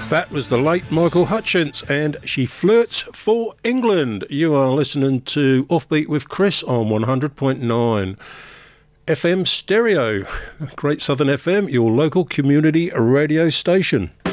That was the late Michael Hutchence and She Flirts for England. You are listening to Offbeat with Chris on 100.9 FM Stereo, Great Southern FM, your local community radio station.